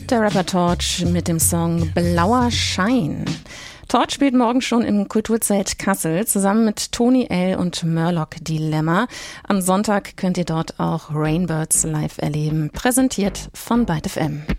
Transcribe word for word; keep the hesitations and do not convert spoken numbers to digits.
Der Rapper Torch mit dem Song Blauer Schein. Torch spielt morgen schon im Kulturzelt Kassel zusammen mit Tony L. und Murloc Dilemma. Am Sonntag könnt ihr dort auch Rainbirds live erleben, präsentiert von Byte F M.